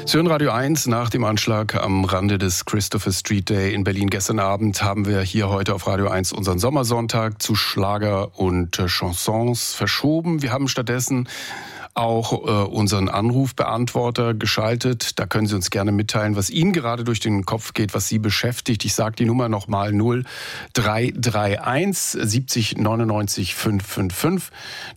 Sie hören Radio 1 nach dem Anschlag am Rande des Christopher Street Day in Berlin. Gestern Abend haben wir hier heute auf Radio 1 unseren Sommersonntag zu Schlager und Chansons verschoben. Wir haben stattdessen auch unseren Anrufbeantworter geschaltet. Da können Sie uns gerne mitteilen, was Ihnen gerade durch den Kopf geht, was Sie beschäftigt. Ich sage die Nummer nochmal: 0331 70 99 555,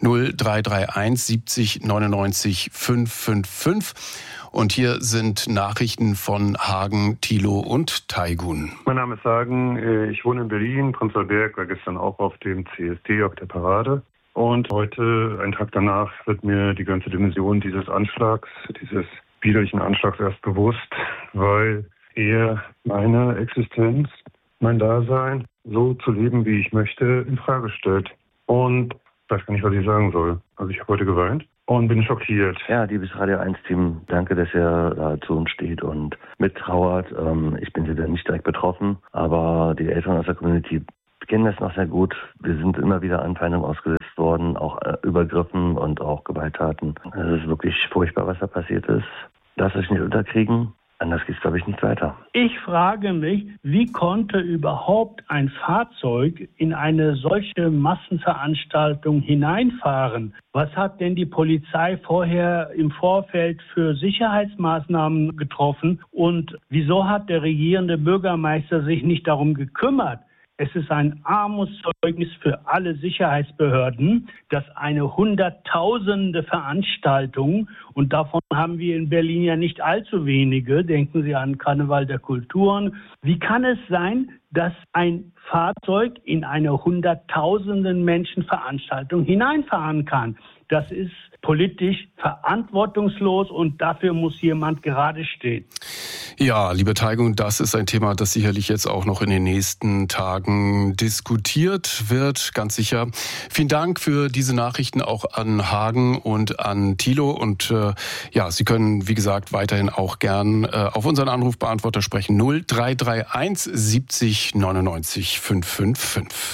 0331 70 99 555. Und hier sind Nachrichten von Hagen, Thilo und Taygun. Mein Name ist Hagen, ich wohne in Berlin, Prenzlauer Berg, war gestern auch auf dem CSD, auf der Parade. Und heute, einen Tag danach, wird mir die ganze Dimension dieses Anschlags, dieses widerlichen Anschlags erst bewusst, weil er meine Existenz, mein Dasein, so zu leben, wie ich möchte, in Frage stellt. Und ich weiß gar nicht, was ich sagen soll. Also ich habe heute geweint und bin schockiert. Ja, liebes Radio 1-Team, danke, dass ihr zu uns steht und mittrauert. Ich bin wieder nicht direkt betroffen, aber die Eltern aus der Community kennen das noch sehr gut. Wir sind immer wieder Anfeindungen ausgesetzt worden, auch Übergriffen und auch Gewalttaten. Es ist wirklich furchtbar, was da passiert ist. Lasst euch nicht unterkriegen. Anders geht es, glaube ich, nicht weiter. Ich frage mich, wie konnte überhaupt ein Fahrzeug in eine solche Massenveranstaltung hineinfahren? Was hat denn die Polizei vorher im Vorfeld für Sicherheitsmaßnahmen getroffen? Und wieso hat der regierende Bürgermeister sich nicht darum gekümmert? Es ist ein Armutszeugnis für alle Sicherheitsbehörden, dass eine hunderttausende Veranstaltung, und davon haben wir in Berlin ja nicht allzu wenige, denken Sie an Karneval der Kulturen. Wie kann es sein, dass ein Fahrzeug in eine hunderttausenden Menschen Veranstaltung hineinfahren kann? Das ist politisch verantwortungslos und dafür muss jemand gerade stehen. Ja, liebe Taygun, das ist ein Thema, das sicherlich jetzt auch noch in den nächsten Tagen diskutiert wird, ganz sicher. Vielen Dank für diese Nachrichten auch an Hagen und an Thilo. Und Sie können, wie gesagt, weiterhin auch gern auf unseren Anrufbeantworter sprechen. 0331 70 99 555.